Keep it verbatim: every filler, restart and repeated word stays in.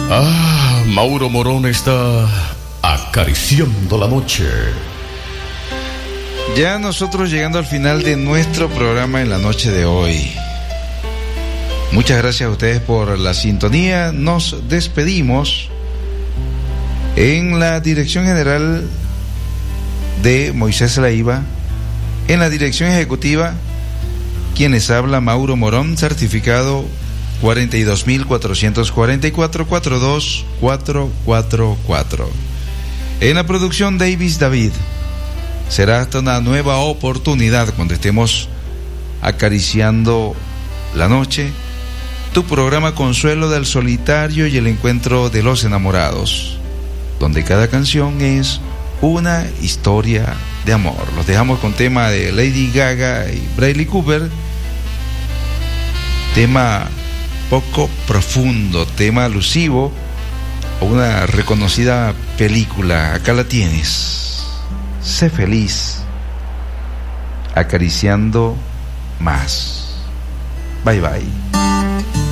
Ah, Mauro Morón está acariciando la noche. Ya nosotros llegando al final de nuestro programa en la noche de hoy. Muchas gracias a ustedes por la sintonía. Nos despedimos. En la dirección general de Moisés Leiva, en la dirección ejecutiva, quienes habla Mauro Morón, certificado cuarenta y dos mil cuatrocientos cuarenta y cuatro, cuarenta y dos mil cuatrocientos cuarenta y cuatro. En la producción, Davis David. Será hasta una nueva oportunidad cuando estemos acariciando la noche, tu programa Consuelo del Solitario y el Encuentro de los Enamorados, donde cada canción es una historia de amor. Los dejamos con tema de Lady Gaga y Bradley Cooper, tema poco profundo, tema alusivo a una reconocida película. Acá la tienes. Sé feliz, acariciando más. Bye bye.